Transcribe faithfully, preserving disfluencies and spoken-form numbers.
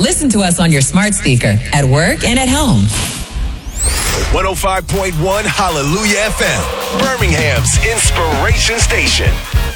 Listen to us on your smart speaker at work and at home. one oh five point one Hallelujah F M, Birmingham's inspiration station.